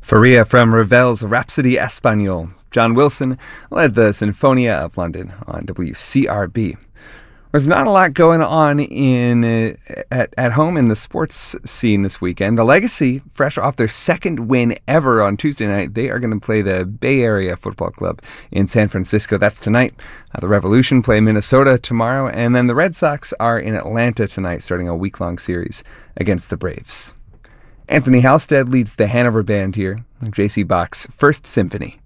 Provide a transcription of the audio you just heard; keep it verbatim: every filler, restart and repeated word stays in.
Faria from Ravel's Rhapsody Espagnole. John Wilson led the Sinfonia of London on W C R B. There's not a lot going on in uh, at, at home in the sports scene this weekend. The Legacy, fresh off their second win ever on Tuesday night, they are going to play the Bay Area Football Club in San Francisco. That's tonight. Uh, the Revolution play Minnesota tomorrow, and then the Red Sox are in Atlanta tonight, starting a week-long series against the Braves. Anthony Halstead leads the Hanover Band here, J C Bach's First Symphony.